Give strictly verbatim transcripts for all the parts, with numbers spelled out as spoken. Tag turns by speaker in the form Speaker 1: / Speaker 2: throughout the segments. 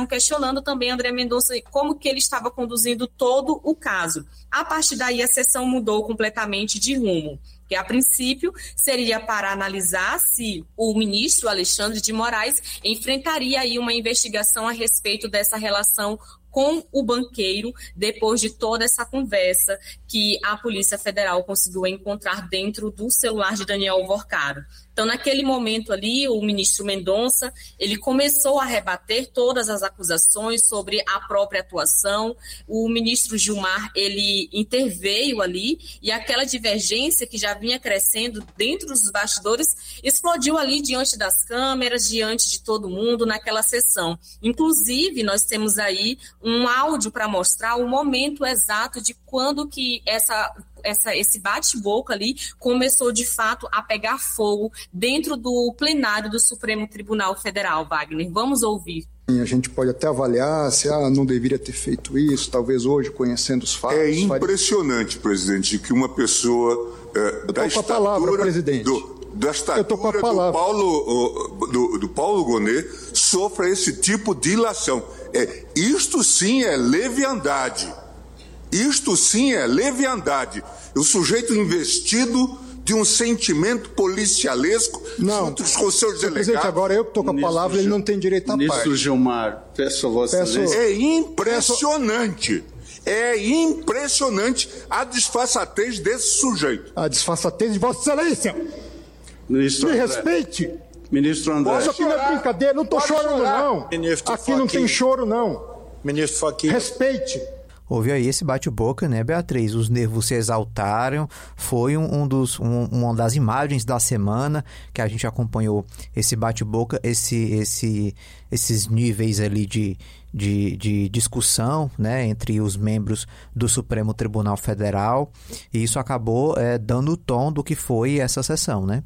Speaker 1: estavam questionando também André Mendonça como que ele estava conduzindo todo o caso. A partir daí, a sessão mudou completamente de rumo, que a princípio seria para analisar se o ministro Alexandre de Moraes enfrentaria aí uma investigação a respeito dessa relação com o banqueiro, depois de toda essa conversa que a Polícia Federal conseguiu encontrar dentro do celular de Daniel Vorcaro. Então, naquele momento ali, o ministro Mendonça, ele começou a rebater todas as acusações sobre a própria atuação. O ministro Gilmar, ele interveio ali e aquela divergência que já vinha crescendo dentro dos bastidores explodiu ali diante das câmeras, diante de todo mundo naquela sessão. Inclusive, nós temos aí um áudio para mostrar o momento exato de quando que essa... Essa, esse bate-boca ali começou, de fato, a pegar fogo dentro do plenário do Supremo Tribunal Federal, Wagner. Vamos ouvir.
Speaker 2: A gente pode até avaliar se ah, não deveria ter feito isso, talvez hoje, conhecendo os fatos.
Speaker 3: É impressionante, faria... presidente, que uma pessoa é, da
Speaker 2: estatura, palavra, presidente.
Speaker 3: Do, da estatura
Speaker 2: Eu tô com a palavra.
Speaker 3: do Paulo, do, do Paulo Gonet sofra esse tipo de ilação. É, isto sim é leviandade. Isto sim é leviandade. O sujeito investido de um sentimento policialesco
Speaker 2: não,
Speaker 3: junto com seus delegados.
Speaker 2: Presidente, agora eu que estou com a palavra, ele não tem direito à parte.
Speaker 4: Ministro Gilmar, peço a Vossa Excelência.
Speaker 3: É impressionante. É impressionante a disfarçatez desse sujeito.
Speaker 2: A disfarçatez de Vossa Excelência.
Speaker 4: Ministro
Speaker 2: Me
Speaker 4: André.
Speaker 2: respeite.
Speaker 4: Ministro André.
Speaker 2: Isso aqui não é brincadeira, não estou chorando chorar. não.
Speaker 5: Ministro
Speaker 2: aqui não tem choro não.
Speaker 5: Ministro Fachin.
Speaker 2: Respeite.
Speaker 6: Houve aí esse bate-boca, né, Beatriz? Os nervos se exaltaram, foi um, um dos, um, uma das imagens da semana que a gente acompanhou esse bate-boca, esse, esse, esses níveis ali de, de, de discussão, né, entre os membros do Supremo Tribunal Federal, e isso acabou é, dando o tom do que foi essa sessão, né?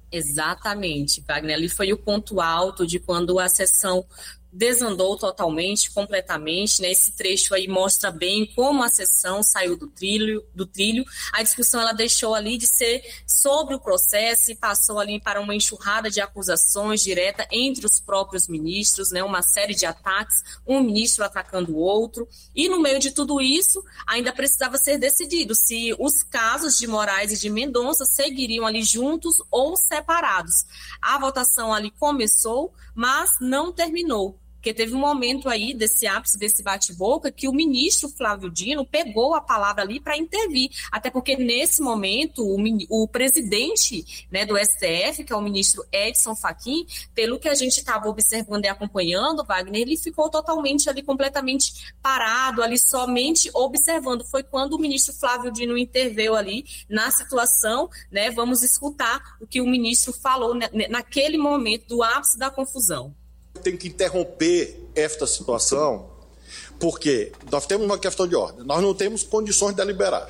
Speaker 1: Exatamente, Wagner. Ali foi o ponto alto de quando a sessão desandou totalmente, completamente, né? Esse trecho aí mostra bem como a sessão saiu do trilho, do trilho. A discussão ela deixou ali de ser sobre o processo e passou ali para uma enxurrada de acusações direta entre os próprios ministros, né? Uma série de ataques, um ministro atacando o outro. E no meio de tudo isso, ainda precisava ser decidido se os casos de Moraes e de Mendonça seguiriam ali juntos ou separados. A votação ali começou, mas não terminou. Porque teve um momento aí desse ápice, desse bate-boca, que o ministro Flávio Dino pegou a palavra ali para intervir. Até porque, nesse momento, o, o presidente, né, do S T F, que é o ministro Edson Fachin, pelo que a gente estava observando e acompanhando, Wagner, ele ficou totalmente ali, completamente parado, ali somente observando. Foi quando o ministro Flávio Dino interveio ali na situação, né? Vamos escutar o que o ministro falou né, naquele momento do ápice da confusão.
Speaker 5: Tem que interromper esta situação, porque nós temos uma questão de ordem, nós não temos condições de deliberar.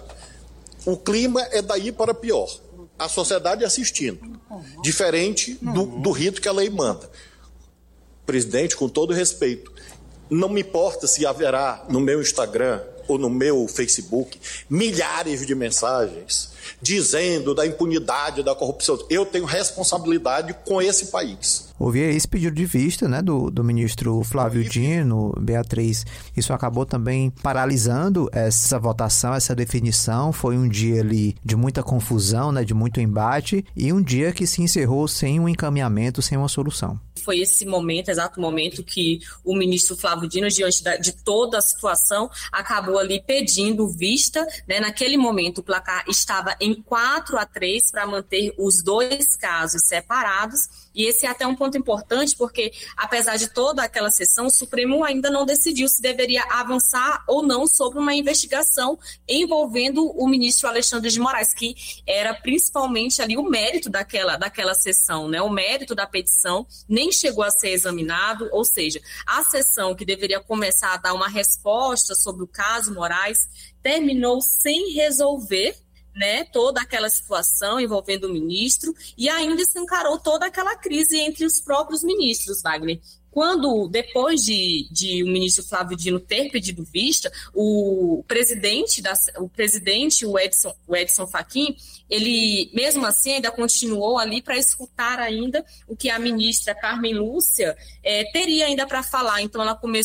Speaker 5: O clima é daí para pior. A sociedade assistindo, diferente do, do rito que a lei manda. Presidente, com todo respeito, não me importa se haverá no meu Instagram ou no meu Facebook milhares de mensagens dizendo da impunidade, da corrupção. Eu tenho responsabilidade com esse país.
Speaker 6: Houve esse pedido de vista, né, do, do ministro Flávio Dino, Beatriz. Isso acabou também paralisando essa votação, essa definição. Foi um dia ali de muita confusão, né, de muito embate, e um dia que se encerrou sem um encaminhamento, sem uma solução.
Speaker 1: Foi esse momento, exato momento, que o ministro Flávio Dino, diante da, de toda a situação, acabou ali pedindo vista, né? Naquele momento o placar estava em quatro a três para manter os dois casos separados, e esse é até um ponto importante, porque apesar de toda aquela sessão, o Supremo ainda não decidiu se deveria avançar ou não sobre uma investigação envolvendo o ministro Alexandre de Moraes, que era principalmente ali o mérito daquela, daquela sessão, né? O mérito da petição nem chegou a ser examinado, ou seja, a sessão que deveria começar a dar uma resposta sobre o caso Moraes terminou sem resolver, né, toda aquela situação envolvendo o ministro, e ainda escancarou toda aquela crise entre os próprios ministros, Wagner. Quando, depois de, de o ministro Flávio Dino ter pedido vista, o presidente, da, o, presidente o, Edson, o Edson Fachin, ele, mesmo assim, ainda continuou ali para escutar ainda o que a ministra Carmen Lúcia é, teria ainda para falar. Então, ela começou